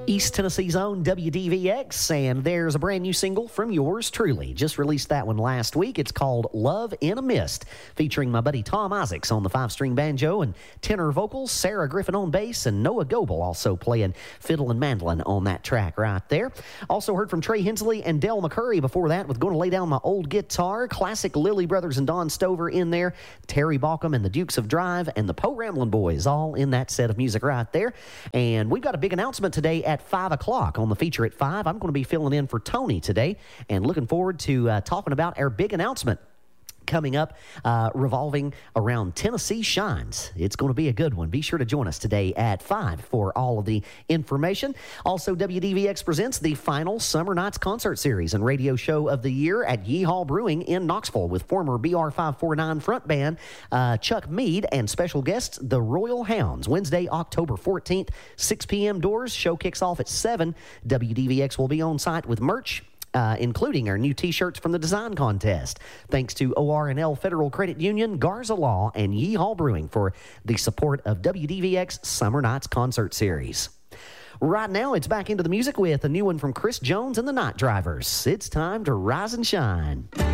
East Tennessee's own WDVX, and there's a brand new single from yours truly. Just released that one last week. It's called Love in a Mist, featuring my buddy Tom Isaacs on the 5-string banjo and tenor vocals, Sarah Griffin on bass, and Noah Goebel also playing fiddle and mandolin on that track right there. Also heard from Trey Hensley and Del McCurry before that with Gonna Lay Down My Old Guitar, classic Lilly Brothers and Don Stover in there, Terry Balcom and the Dukes of Drive, and the Poe Ramblin' Boys all in that set of music right there. And we've got a big announcement today at 5 o'clock on the feature at 5. I'm going to be filling in for Tony today and looking forward to talking about our big announcement coming up revolving around Tennessee Shines. It's going to be a good one. Be sure to join us today at 5 for all of the information. Also, WDVX presents the final Summer Nights Concert Series and radio show of the year at Yeehaw Brewing in Knoxville with former BR549 front band Chuck Mead and special guests, the Royal Hounds. Wednesday, October 14th, 6 p.m. doors. Show kicks off at 7. WDVX will be on site with merch, including our new T-shirts from the design contest. Thanks to OR&L Federal Credit Union, Garza Law, and Yeehaw Brewing for the support of WDVX Summer Nights Concert Series. Right now, it's back into the music with a new one from Chris Jones and the Night Drivers. It's time to rise and shine.